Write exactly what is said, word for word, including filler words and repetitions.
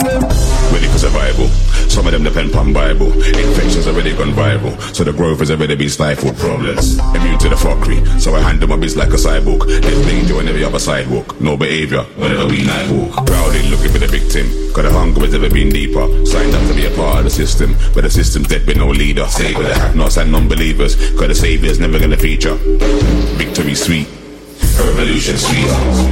Ready for survival. Some of them depend on Bible. Infections already gone viral, so the growth has already been stifled. Problems, immune to the fuckery, so I handle my biz like a cyborg. There's danger on every other sidewalk. No behavior whenever we night walk. Crowded looking for the victim, cause the hunger has never been deeper. Signed up to be a part of the system, but the system's dead with no leader. Save for the have-nots and non-believers, cause the saviour's never gonna feature. Victory sweet, revolution sweet.